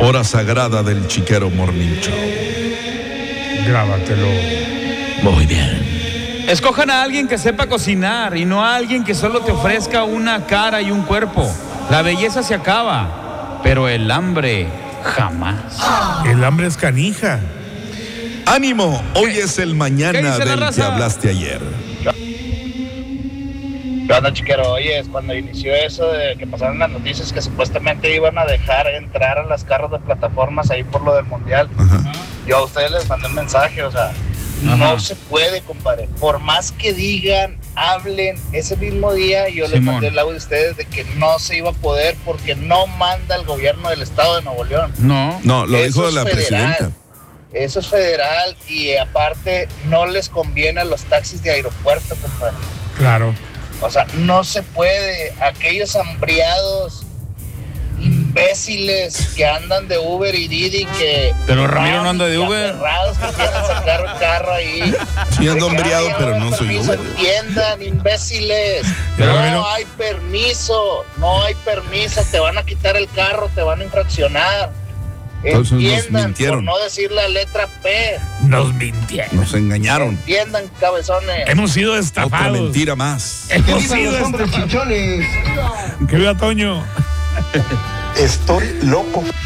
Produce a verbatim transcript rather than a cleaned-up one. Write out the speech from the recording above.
Hora sagrada del Chiquero Morning Show. Grábatelo. Muy bien. Escojan a alguien que sepa cocinar y no a alguien que solo te ofrezca una cara y un cuerpo. La belleza se acaba, pero el hambre jamás. El hambre es canija. Ánimo, hoy es el ¿Qué mañana dice la del que raza? hablaste ayer. ¿Qué onda, Chiquero? Oye, es cuando inició eso de que pasaron las noticias que supuestamente iban a dejar entrar a las carros de plataformas ahí por lo del Mundial. Ajá. Yo a ustedes les mandé un mensaje, o sea, Ajá. no se puede, compadre. Por más que digan, hablen, ese mismo día yo les Simón. mandé el audio a ustedes de que no se iba a poder porque no manda el gobierno del estado de Nuevo León. No. No, lo Eso dijo es la federal. presidenta. Eso es federal y aparte no les conviene a los taxis de aeropuerto, compadre. Claro. O sea, no se puede. Aquellos hambriados, imbéciles que andan de Uber y Didi que... Pero Ramiro no anda de y Uber. aferrados que quieren sacar el carro ahí. Sí, ando De que, hambriado, "Ay, pero ahora no soy permiso, Uber". Entiendan, imbéciles. Pero, no Ramiro- hay permiso. No hay permiso. Te van a quitar el carro, te van a infraccionar. Entonces nos Entiendan, mintieron. por no decir la letra P. Nos mintieron. Nos engañaron. Entiendan, cabezones. Hemos sido Otra estafados. mentira más. Hemos sido estafados. Que viva Toño. Estoy loco.